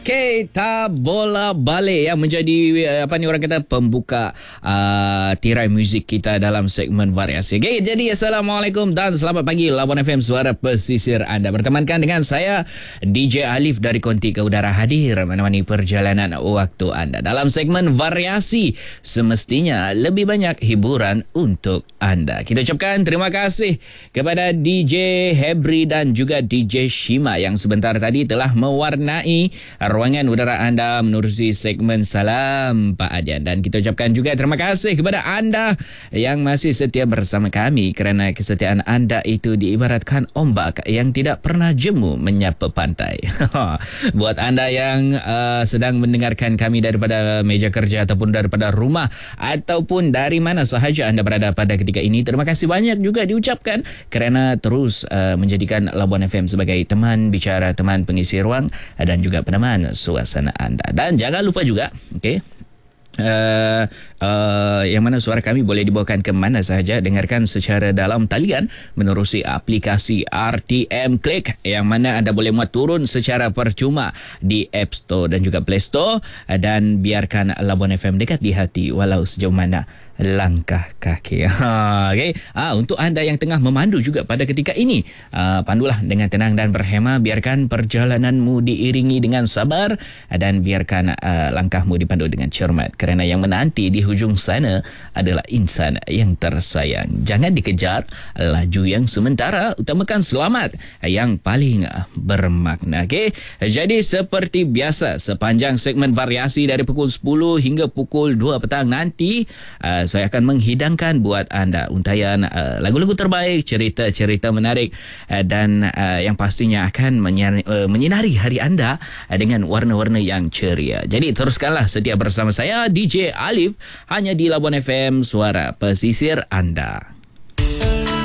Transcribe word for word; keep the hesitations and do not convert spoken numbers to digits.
Kita bola balik yang menjadi uh, apa ni orang kata pembuka uh, tirai muzik kita dalam segmen variasi. Okay, jadi Assalamualaikum dan selamat pagi Labuan F M Suara Pesisir anda. Bertemankan dengan saya D J Alif dari Konti ke Udara hadir menemani perjalanan waktu anda dalam segmen variasi. Semestinya lebih banyak hiburan untuk anda. Kita ucapkan terima kasih kepada D J Hebri dan juga D J Shima yang sebentar tadi telah mewarnai ruangan udara anda menerusi segmen Salam Pak Adian. Dan kita ucapkan juga terima kasih kepada anda yang masih setia bersama kami kerana kesetiaan anda itu diibaratkan ombak yang tidak pernah jemu menyapa pantai. Buat anda yang uh, sedang mendengarkan kami daripada meja kerja ataupun daripada rumah ataupun dari mana sahaja anda berada pada ketika ini, terima kasih banyak juga diucapkan kerana terus uh, menjadikan Labuan F M sebagai teman bicara, teman pengisi ruang dan juga peneman suasana anda. Dan jangan lupa juga, okey, Uh, uh, yang mana suara kami boleh dibawakan ke mana sahaja. Dengarkan secara dalam talian menerusi aplikasi R T M Click yang mana anda boleh muat turun secara percuma di App Store dan juga Play Store. Dan biarkan Labuan F M dekat di hati walau sejauh mana langkah kaki. Ha, okay. Ha, untuk anda yang tengah memandu juga pada ketika ini, uh, pandulah dengan tenang dan berhema. Biarkan perjalananmu diiringi dengan sabar dan biarkan uh, langkahmu dipandu dengan cermat. Kerana yang menanti di hujung sana adalah insan yang tersayang. Jangan dikejar laju yang sementara, utamakan selamat yang paling bermakna. Okay? Jadi seperti biasa, sepanjang segmen variasi dari pukul sepuluh hingga pukul dua petang nanti, uh, saya akan menghidangkan buat anda untayan uh, lagu-lagu terbaik, cerita-cerita menarik uh, dan uh, yang pastinya akan menyinari, uh, menyinari hari anda uh, dengan warna-warna yang ceria. Jadi teruskanlah setia bersama saya D J Alif hanya di Labuan F M Suara Pesisir anda.